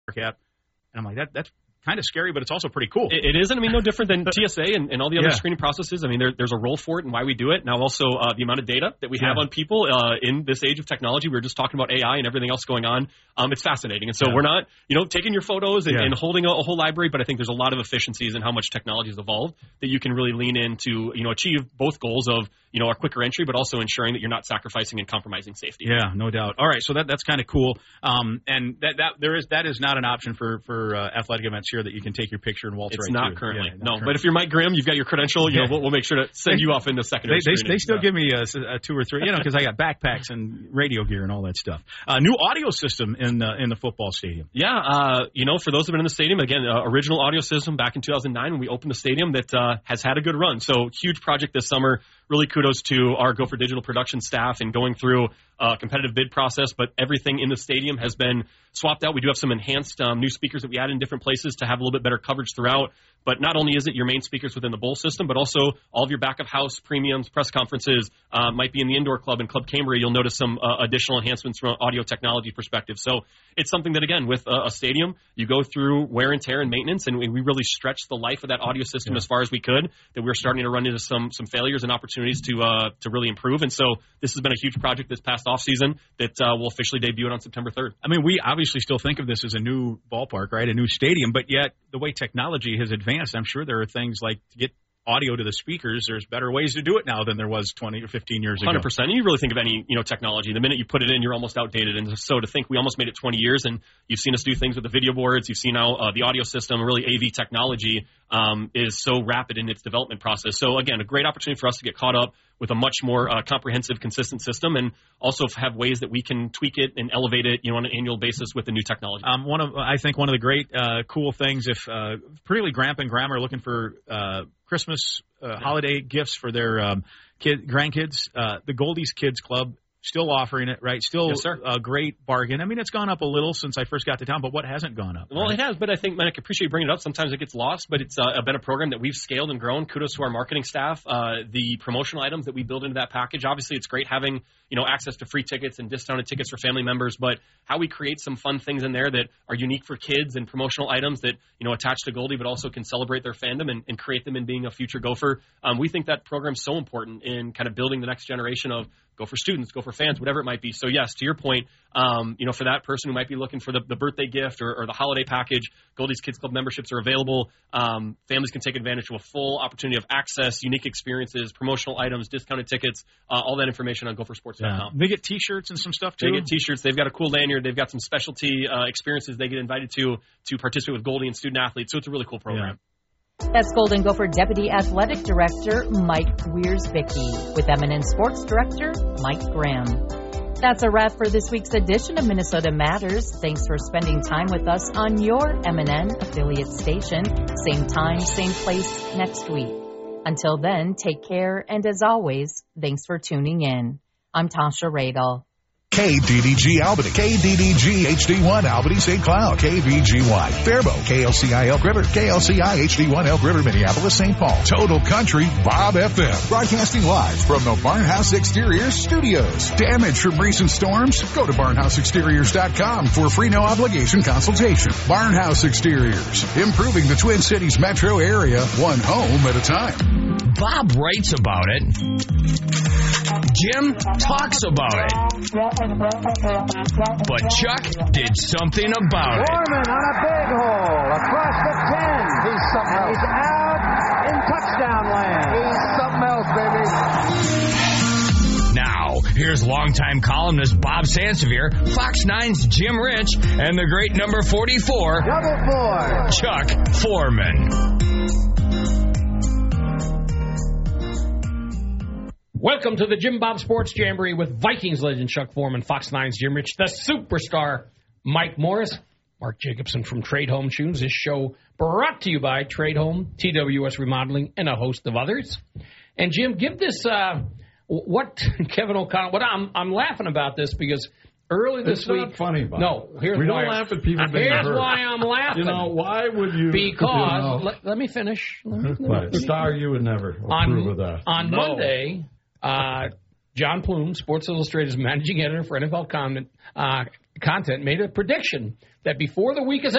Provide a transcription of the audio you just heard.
at. And I'm like, that's kind of scary, but it's also pretty cool. It is, and I mean, no different than TSA and all the other screening processes. I mean, there's a role for it and why we do it. Now, also the amount of data that we have on people in this age of technology. We were just talking about AI and everything else going on. It's fascinating, and so we're not, taking your photos and holding a whole library, but I think there's a lot of efficiencies in how much technology has evolved that you can really lean in to, achieve both goals of, a quicker entry, but also ensuring that you're not sacrificing and compromising safety. Yeah, no doubt. All right, so that's kind of cool. And that is not an option for athletic events here that you can take your picture and waltz right through. It's not currently. But if you're Mike Grimm, you've got your credential. We'll make sure to send you off into secondary. They still give me a 2 or 3, because I got backpacks and radio gear and all that stuff. New audio system in the football stadium. Yeah, for those who've been in the stadium, again, original audio system back in 2009 when we opened the stadium that has had a good run. So huge project this summer. Really kudos to our Gopher Digital production staff and going through a competitive bid process, but everything in the stadium has been swapped out. We do have some enhanced new speakers that we add in different places to have a little bit better coverage throughout. But not only is it your main speakers within the bowl system, but also all of your back of house premiums, press conferences might be in the indoor club and Club Cambria. You'll notice some additional enhancements from an audio technology perspective. So it's something that, again, with a stadium, you go through wear and tear and maintenance, and we really stretched the life of that audio system as far as we could, that we're starting to run into some failures and opportunities to really improve. And so this has been a huge project this past offseason that will officially debut it on September 3rd. I mean, we obviously still think of this as a new ballpark, right? A new stadium, but yet the way technology has advanced, I'm sure there are things like to get audio to the speakers. There's better ways to do it now than there was 20 or 15 years ago. 100%. And you really think of any, technology. The minute you put it in, you're almost outdated. And so to think we almost made it 20 years, and you've seen us do things with the video boards. You've seen now the audio system, really AV technology is so rapid in its development process. So again, a great opportunity for us to get caught up with a much more comprehensive, consistent system, and also have ways that we can tweak it and elevate it, on an annual basis with the new technology. I think one of the great cool things, if particularly Grandpa and Grandma are looking for Christmas holiday gifts for their grandkids, the Goldie's Kids Club still offering it, right? Still a great bargain. I mean, it's gone up a little since I first got to town, but what hasn't gone up? Well, it has, but I think, man, I appreciate you bringing it up. Sometimes it gets lost, but it's been a program that we've scaled and grown. Kudos to our marketing staff. The promotional items that we build into that package, obviously it's great having, access to free tickets and discounted tickets for family members, but how we create some fun things in there that are unique for kids and promotional items that, attach to Goldie, but also can celebrate their fandom and create them in being a future Gopher. We think that program's so important in kind of building the next generation of Gopher students, Gopher fans, whatever it might be. So yes, to your point, for that person who might be looking for the birthday gift or the holiday package, Goldie's Kids Club memberships are available. Families can take advantage of a full opportunity of access, unique experiences, promotional items, discounted tickets, all that information on gophersports.com. They get T-shirts and some stuff too? They get T-shirts. They've got a cool lanyard. They've got some specialty experiences they get invited to participate with Goldie and student athletes. So it's a really cool program. Yeah. That's Golden Gopher Deputy Athletic Director Mike Wiersbicki with M&N Sports Director Mike Graham. That's a wrap for this week's edition of Minnesota Matters. Thanks for spending time with us on your M&N affiliate station. Same time, same place next week. Until then, take care, and as always, thanks for tuning in. I'm Tasha Radel. KDDG Albany, KDDG HD1 Albany St. Cloud, KVGY Faribault, KLCI Elk River, KLCI HD1 Elk River Minneapolis St. Paul, Total Country Bob FM, broadcasting live from the Barnhouse Exteriors studios. Damage from recent storms? Go to barnhouseexteriors.com for a free no obligation consultation. Barnhouse Exteriors, improving the Twin Cities metro area one home at a time. Bob writes about it. Jim talks about it. But Chuck did something about it. Foreman on a big hole across the 10. He's something else. He's out in touchdown land. He's something else, baby. Now, here's longtime columnist Bob Sansevier, Fox 9's Jim Rich, and the great number 44, Double 4, Chuck Foreman. Welcome to the Jim Bob Sports Jamboree with Vikings legend Chuck Foreman, Fox 9's Jim Rich, the superstar Mike Morris, Mark Jacobson from Trade Home Tunes. This show brought to you by Trade Home, TWS Remodeling, and a host of others. And Jim, give this what Kevin O'Connell. What I'm laughing about this because early this week. It's not funny, Bob. No, we don't laugh at people being hurt. Here's why I'm laughing. Why would you? Because let me finish. Star, you would never approve of that. On Monday. John Plume, Sports Illustrated's managing editor for NFL content, made a prediction that before the week is